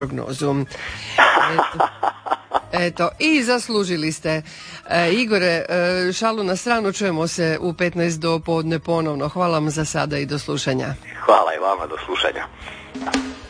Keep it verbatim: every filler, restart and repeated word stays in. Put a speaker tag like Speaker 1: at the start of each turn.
Speaker 1: prognozu. Eto, eto, i zaslužili ste. E, Igore, e, šalu na stranu, čujemo se u petnaest do podne ponovno. Hvala vam za sada i do slušanja.
Speaker 2: Hvala i vama, do slušanja.